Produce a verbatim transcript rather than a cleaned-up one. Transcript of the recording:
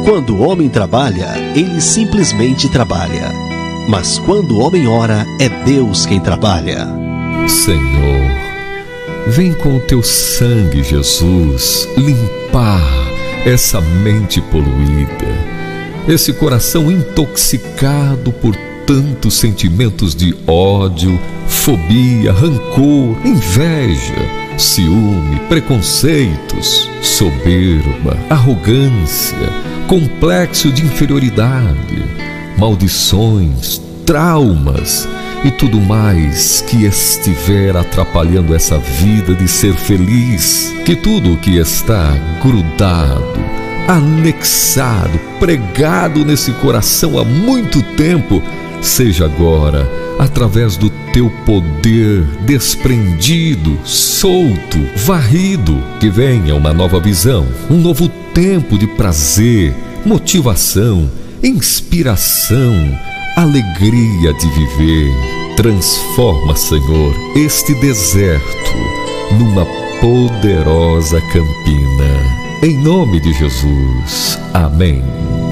Quando o homem trabalha, ele simplesmente trabalha. Mas quando o homem ora, é Deus quem trabalha. Senhor, vem com o teu sangue, Jesus, limpar essa mente poluída, esse coração intoxicado por tantos sentimentos de ódio, fobia, rancor, inveja, ciúme, preconceitos, soberba, arrogância, complexo de inferioridade, maldições, traumas e tudo mais que estiver atrapalhando essa vida de ser feliz. Que tudo o que está grudado, anexado, pregado nesse coração há muito tempo, seja agora, através do teu poder, desprendido, solto, varrido. Que venha uma nova visão, um novo tempo de prazer, motivação, inspiração, alegria de viver. Transforma, Senhor, este deserto numa poderosa campina. Em nome de Jesus. Amém.